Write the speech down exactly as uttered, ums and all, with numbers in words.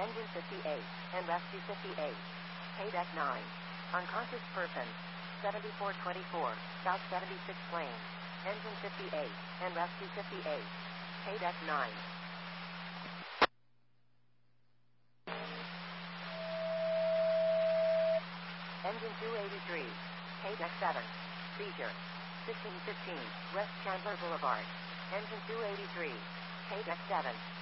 Engine fifty-eight, and rescue fifty-eight. K-Deck nine. Unconscious person. seventy-four twenty-four, South seventy-sixth Lane. Engine fifty-eight, and rescue fifty-eight. K-Deck nine. Engine two eighty-three. K-Deck seven. Seizure. sixteen fifteen, West Chandler Boulevard. Engine two eighty-three. K-Deck seven.